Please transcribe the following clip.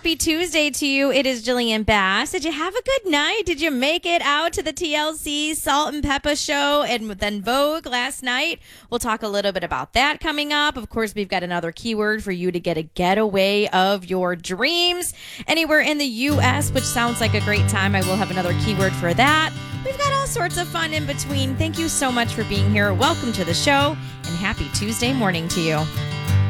Happy Tuesday to you. It is Jillian Bass. Did you have a good night? Did you make it out to the TLC Salt and Peppa show and then Vogue last night? We'll talk a little bit about that coming up. Of course, we've got another keyword for you to get a getaway of your dreams anywhere in the U.S., which sounds like a great time. I will have another keyword for that. We've got all sorts of fun in between. Thank you so much for being here. Welcome to the show and happy Tuesday morning to you.